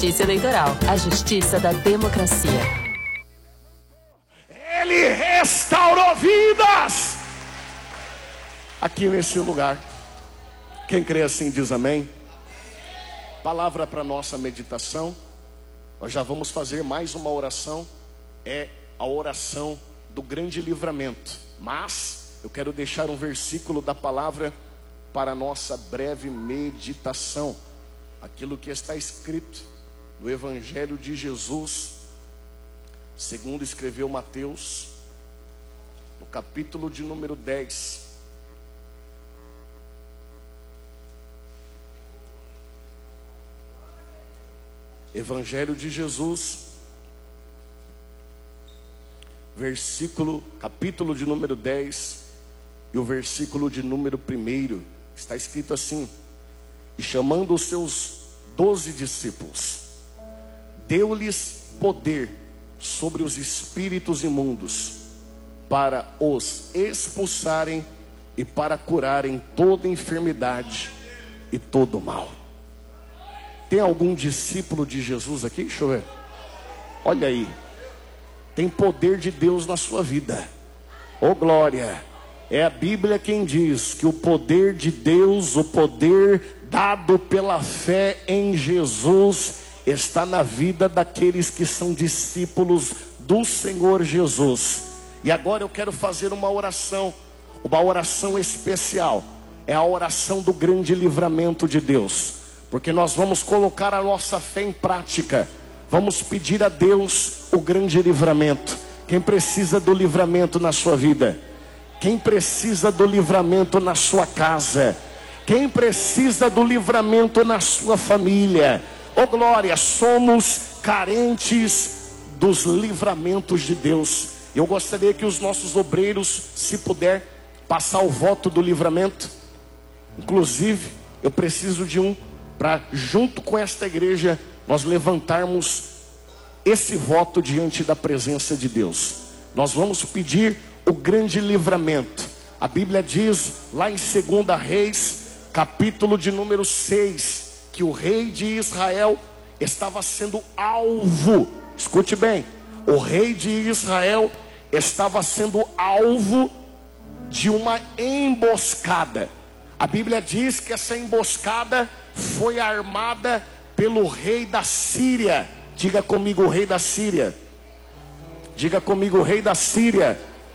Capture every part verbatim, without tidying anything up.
Justiça Eleitoral, a justiça da democracia. Ele restaurou vidas aqui nesse lugar. Quem crê assim diz amém. Palavra para nossa meditação. Nós já vamos fazer mais uma oração. É a oração do grande livramento. Mas eu quero deixar um versículo da palavra para a nossa breve meditação. Aquilo que está escrito no Evangelho de Jesus, segundo escreveu Mateus, no capítulo de número dez. Evangelho de Jesus, versículo, capítulo de número dez, e o versículo de número primeiro, está escrito assim: e chamando os seus doze discípulos, deu-lhes poder sobre os espíritos imundos, para os expulsarem e para curarem toda enfermidade e todo mal. Tem algum discípulo de Jesus aqui? Deixa eu ver. Olha aí. Tem poder de Deus na sua vida. Oh glória. É a Bíblia quem diz que o poder de Deus, o poder dado pela fé em Jesus, está na vida daqueles que são discípulos do Senhor Jesus. E agora eu quero fazer uma oração, uma oração especial. É a oração do grande livramento de Deus, porque nós vamos colocar a nossa fé em prática. Vamos pedir a Deus o grande livramento. Quem precisa do livramento na sua vida? Quem precisa do livramento na sua casa? Quem precisa do livramento na sua família? Oh glória, somos carentes dos livramentos de Deus. Eu gostaria que os nossos obreiros, se puder, passar o voto do livramento. Inclusive, eu preciso de um, para junto com esta igreja, nós levantarmos esse voto diante da presença de Deus. Nós vamos pedir o grande livramento. A Bíblia diz lá em segunda Reis, capítulo de número seis, que o rei de Israel estava sendo alvo. Escute bem, o rei de Israel estava sendo alvo de uma emboscada. A Bíblia diz que essa emboscada foi armada pelo rei da Síria. Diga comigo, o rei da Síria. Diga comigo, o rei da Síria.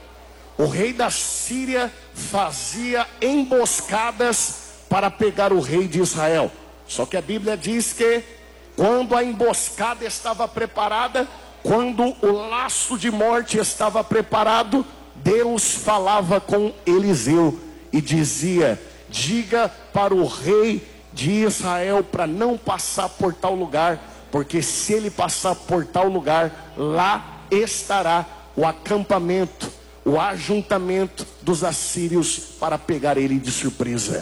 O rei da Síria fazia emboscadas para pegar o rei de Israel. Só que a Bíblia diz que quando a emboscada estava preparada, quando o laço de morte estava preparado, Deus falava com Eliseu e dizia: diga para o rei de Israel para não passar por tal lugar, porque se ele passar por tal lugar, lá estará o acampamento, o ajuntamento dos assírios para pegar ele de surpresa.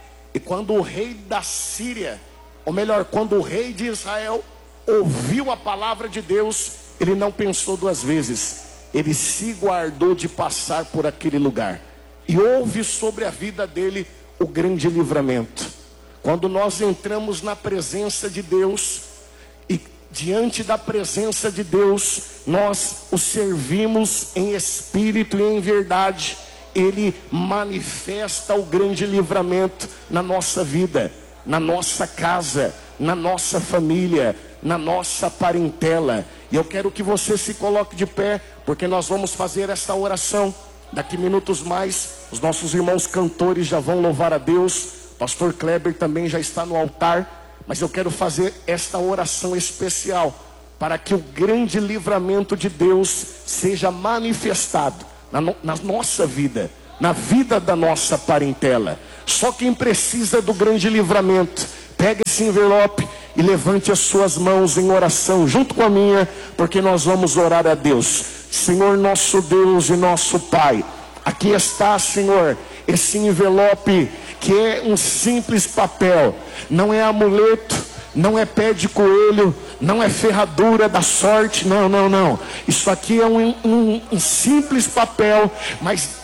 E quando o rei da Síria, ou melhor, quando o rei de Israel ouviu a palavra de Deus, ele não pensou duas vezes. Ele se guardou de passar por aquele lugar. E houve sobre a vida dele o grande livramento. Quando nós entramos na presença de Deus, e diante da presença de Deus, nós o servimos em espírito e em verdade, Ele manifesta o grande livramento na nossa vida, na nossa casa, na nossa família, na nossa parentela. E eu quero que você se coloque de pé, porque nós vamos fazer essa oração. Daqui minutos mais, os nossos irmãos cantores já vão louvar a Deus. Pastor Kleber também já está no altar. Mas eu quero fazer esta oração especial para que o grande livramento de Deus seja manifestado na, no, na nossa vida, na vida da nossa parentela. Só quem precisa do grande livramento, pegue esse envelope e levante as suas mãos em oração junto com a minha, porque nós vamos orar a Deus. Senhor nosso Deus e nosso Pai, aqui está, Senhor, esse envelope que é um simples papel, não é amuleto, não é pé de coelho, não é ferradura da sorte, não, não, não. Isso aqui é um, um, um simples papel, mas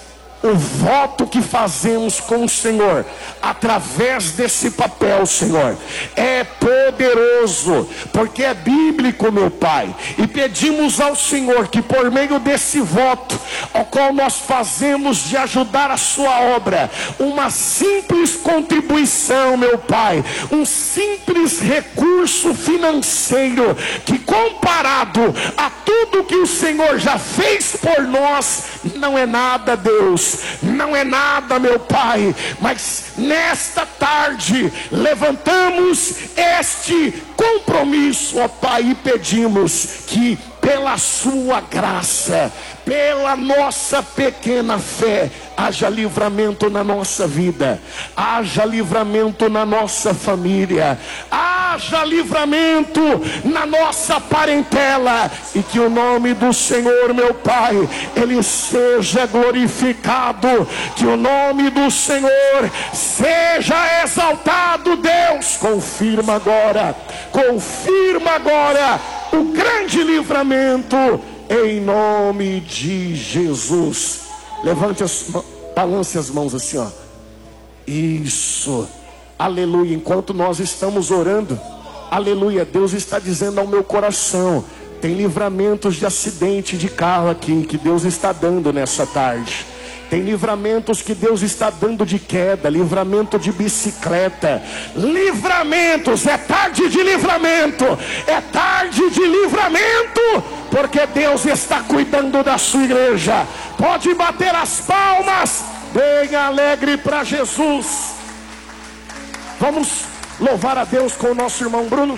o voto que fazemos com o Senhor, através desse papel, Senhor, é poderoso, porque é bíblico, meu Pai. E pedimos ao Senhor que por meio desse voto, ao qual nós fazemos de ajudar a sua obra, uma simples contribuição, meu Pai, um simples recurso financeiro, que comparado a tudo que o Senhor já fez por nós, não é nada, Deus, não é nada, meu Pai. Mas nesta tarde levantamos este compromisso, ó Pai, e pedimos que pela sua graça, pela nossa pequena fé, haja livramento na nossa vida, haja livramento na nossa família, haja livramento na nossa parentela, e que o nome do Senhor, meu Pai, Ele seja glorificado, que o nome do Senhor seja exaltado. Deus, confirma agora, confirma agora o grande livramento, em nome de Jesus. Levante as mãos, balance as mãos assim, ó. Isso, aleluia. Enquanto nós estamos orando, aleluia, Deus está dizendo ao meu coração: tem livramentos de acidente de carro aqui, que Deus está dando nessa tarde. Tem livramentos que Deus está dando de queda, livramento de bicicleta, livramentos, é tarde de livramento, é tarde de livramento, porque Deus está cuidando da sua igreja. Pode bater as palmas, bem alegre para Jesus. Vamos louvar a Deus com o nosso irmão Bruno.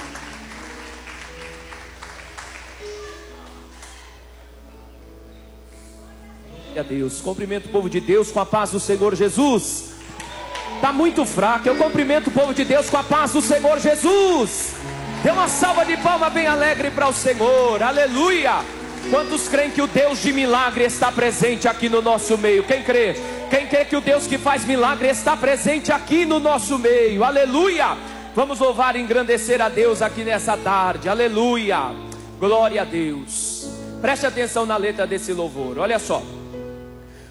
A Deus, cumprimento o povo de Deus com a paz do Senhor Jesus. Está muito fraco, eu cumprimento o povo de Deus com a paz do Senhor Jesus. Dê uma salva de palmas bem alegre para o Senhor, aleluia. Quantos creem que o Deus de milagre está presente aqui no nosso meio? Quem crê? Quem crê que o Deus que faz milagre está presente aqui no nosso meio? Aleluia. Vamos louvar e engrandecer a Deus aqui nessa tarde, aleluia. Glória a Deus. Preste atenção na letra desse louvor, olha só.